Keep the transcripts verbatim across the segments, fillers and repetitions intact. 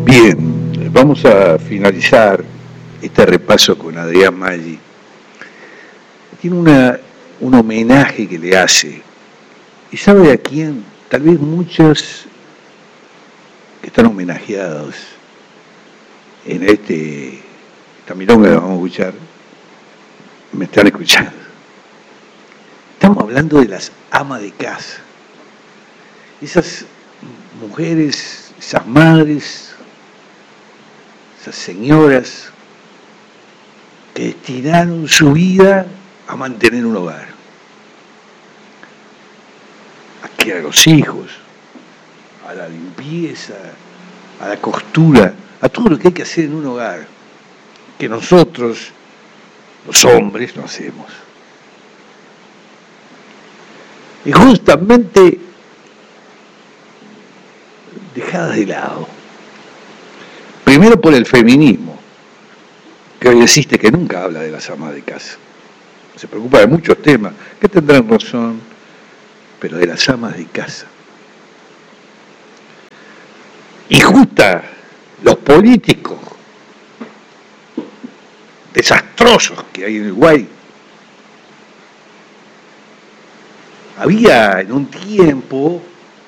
Bien, vamos a finalizar este repaso con Adrián Maggi. Tiene una, un homenaje que le hace. ¿Y sabe a quién? Tal vez muchos que están homenajeados en este, esta milonga que vamos a escuchar, me están escuchando. Estamos hablando de las amas de casa. Esas mujeres, esas madres, esas señoras que destinaron su vida a mantener un hogar, a criar a los hijos, a la limpieza, a la costura, a todo lo que hay que hacer en un hogar, que nosotros, los hombres, no hacemos. Y justamente dejadas de lado. Primero por el feminismo, que hoy existe, que nunca habla de las amas de casa. Se preocupa de muchos temas, que tendrán razón, pero de las amas de casa. Y justa los políticos desastrosos que hay en Uruguay. Había en un tiempo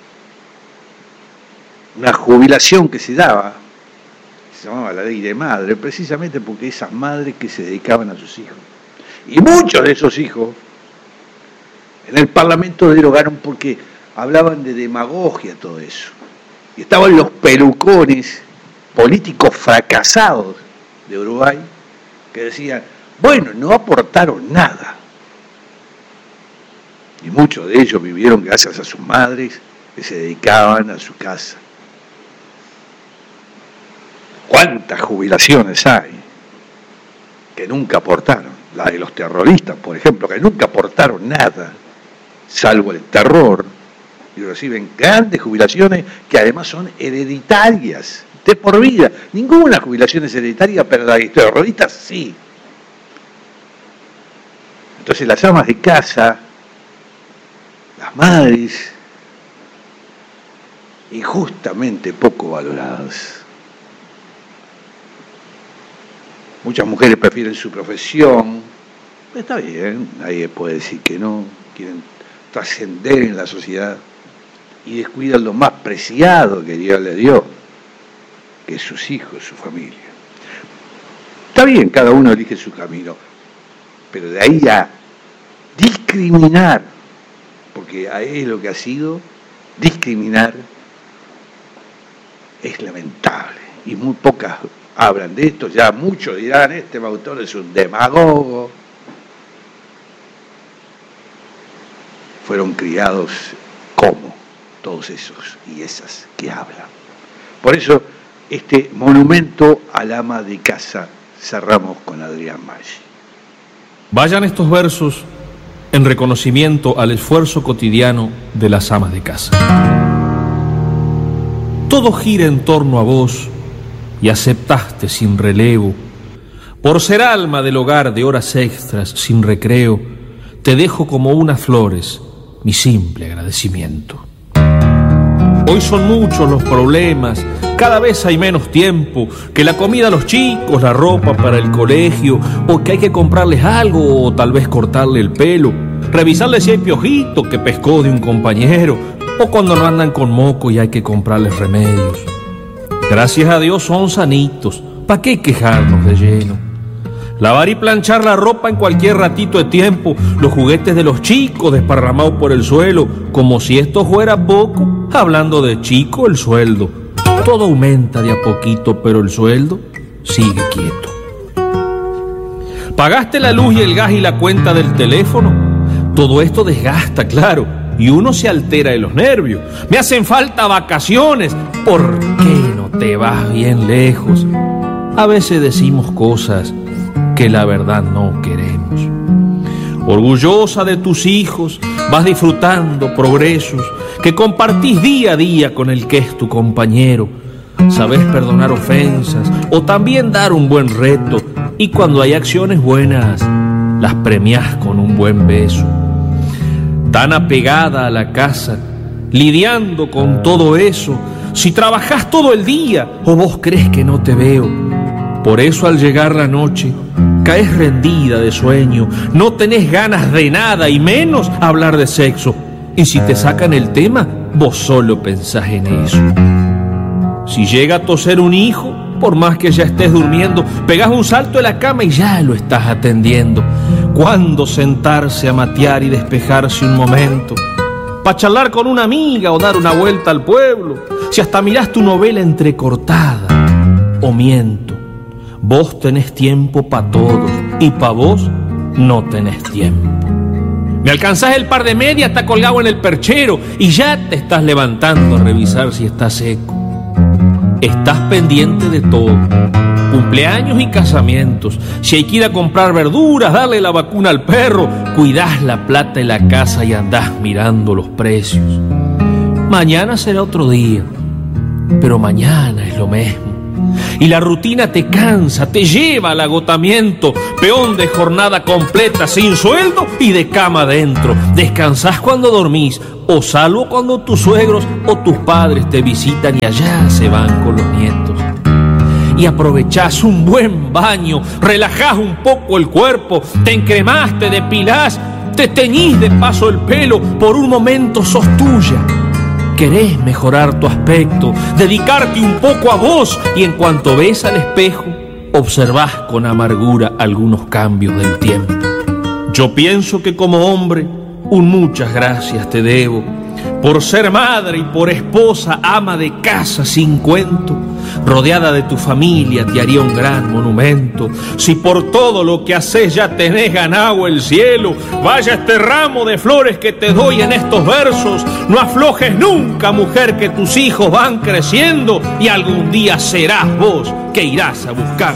una jubilación que se daba, se llamaba la ley de madre, precisamente porque esas madres que se dedicaban a sus hijos. Y muchos de esos hijos en el Parlamento derogaron porque hablaban de demagogia, todo eso. Y estaban los pelucones políticos fracasados de Uruguay que decían, bueno, no aportaron nada. Y muchos de ellos vivieron gracias a sus madres que se dedicaban a su casa. ¿Cuántas jubilaciones hay que nunca aportaron? La de los terroristas, por ejemplo, que nunca aportaron nada, salvo el terror, y reciben grandes jubilaciones que además son hereditarias, de por vida. Ninguna jubilación es hereditaria, pero la de los terroristas sí. Entonces las amas de casa, las madres, injustamente poco valoradas. Muchas mujeres prefieren su profesión, está bien, nadie puede decir que no, quieren trascender en la sociedad y descuidan lo más preciado que Dios les dio, que es sus hijos, su familia. Está bien, cada uno elige su camino, pero de ahí a discriminar, porque ahí es lo que ha sido, discriminar es lamentable y muy pocas hablan de esto. Ya muchos dirán, este autor es un demagogo. Fueron criados como todos esos y esas que hablan. Por eso, este monumento al ama de casa cerramos con Adrián Maggi. Vayan estos versos en reconocimiento al esfuerzo cotidiano de las amas de casa. Todo gira en torno a vos y aceptaste sin relevo. Por ser alma del hogar de horas extras sin recreo, te dejo como unas flores mi simple agradecimiento. Hoy son muchos los problemas, cada vez hay menos tiempo, que la comida a los chicos, la ropa para el colegio, o que hay que comprarles algo o tal vez cortarle el pelo, revisarles si hay piojito que pescó de un compañero, o cuando no andan con moco y hay que comprarles remedios. Gracias a Dios son sanitos, ¿pa' qué quejarnos de lleno? Lavar y planchar la ropa en cualquier ratito de tiempo, los juguetes de los chicos desparramados por el suelo, como si esto fuera poco, hablando de chico el sueldo. Todo aumenta de a poquito, pero el sueldo sigue quieto. ¿Pagaste la luz y el gas y la cuenta del teléfono? Todo esto desgasta, claro, y uno se altera de los nervios. Me hacen falta vacaciones, ¿por qué no te vas bien lejos? A veces decimos cosas que la verdad no queremos. Orgullosa de tus hijos, vas disfrutando progresos que compartís día a día con el que es tu compañero. Sabés perdonar ofensas o también dar un buen reto, y cuando hay acciones buenas las premiás con un buen beso. Tan apegada a la casa, lidiando con todo eso, Si trabajás todo el día o vos crees que no te veo. Por eso al llegar la noche caes rendida de sueño, no tenés ganas de nada y menos hablar de sexo. Y si te sacan el tema, vos solo pensás en eso. Si llega a toser un hijo, por más que ya estés durmiendo, pegás un salto de la cama y ya lo estás atendiendo. ¿Cuándo sentarse a matear y despejarse un momento? Pa' charlar con una amiga o dar una vuelta al pueblo. Si hasta mirás tu novela entrecortada. O miento, vos tenés tiempo pa' todos y pa' vos no tenés tiempo. Me alcanzás el par de medias, está colgado en el perchero y ya te estás levantando a revisar si está seco. Estás pendiente de todo, cumpleaños y casamientos, si hay que ir a comprar verduras, darle la vacuna al perro, cuidás la plata en la casa y andás mirando los precios. Mañana será otro día, pero mañana es lo mismo. Y la rutina te cansa, te lleva al agotamiento, peón de jornada completa sin sueldo y de cama adentro. Descansás cuando dormís, o salvo cuando tus suegros o tus padres te visitan y allá se van con los nietos. Y aprovechás un buen baño, relajás un poco el cuerpo, te encremás, te depilás, te teñís de paso el pelo, por un momento sos tuya. Querés mejorar tu aspecto, dedicarte un poco a vos y en cuanto ves al espejo, observás con amargura algunos cambios del tiempo. Yo pienso que como hombre, un muchas gracias te debo, por ser madre y por esposa, ama de casa sin cuento. Rodeada de tu familia te haría un gran monumento. Si por todo lo que haces ya tenés ganado el cielo, vaya este ramo de flores que te doy en estos versos. No aflojes nunca, mujer, que tus hijos van creciendo y algún día serás vos que irás a buscar